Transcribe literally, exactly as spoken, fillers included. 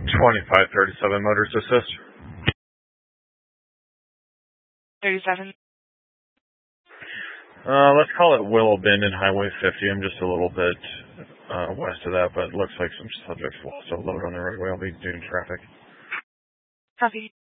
twenty-five thirty-seven Motors Assist. thirty-seven. Uh, let's call it Willow Bend and Highway fifty. I'm just a little bit uh, west of that, but it looks like some subjects will also load on the roadway. I'll be doing traffic. Copy.